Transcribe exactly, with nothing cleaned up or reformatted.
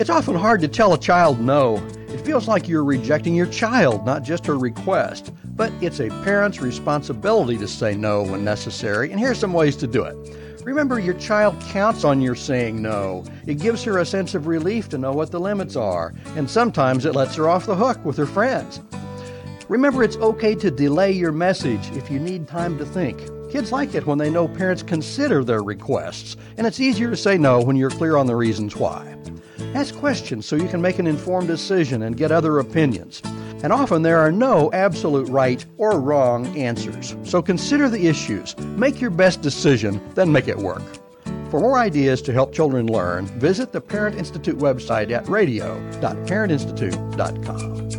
It's often hard to tell a child no. It feels like you're rejecting your child, not just her request. But it's a parent's responsibility to say no when necessary, and here's some ways to do it. Remember, your child counts on your saying no. It gives her a sense of relief to know what the limits are, and sometimes it lets her off the hook with her friends. Remember, it's okay to delay your message if you need time to think. Kids like it when they know parents consider their requests, and it's easier to say no when you're clear on the reasons why. Ask questions so you can make an informed decision and get other opinions. And often there are no absolute right or wrong answers. So consider the issues, make your best decision, then make it work. For more ideas to help children learn, visit the Parent Institute website at radio dot parent institute dot com.